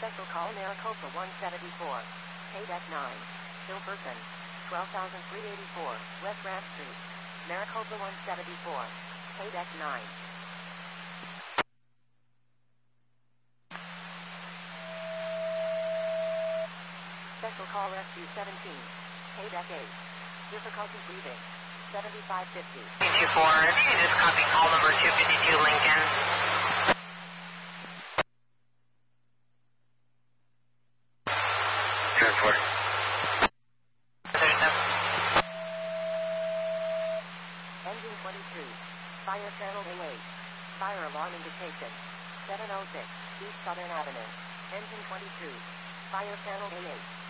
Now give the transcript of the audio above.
Special call Maricopa 174. Pay deck 9. Still person. 12,384 West Ranch Street. Maricopa 174. Pay deck 9. Special call Rescue 17. Pay deck 8. Difficulty breathing. 7550. 224, you just copy call number 252 Lincoln. Airport. Engine 23. Fire channel A8. Fire alarm indication. 706 East Southern Avenue. Engine 22. Fire channel A8.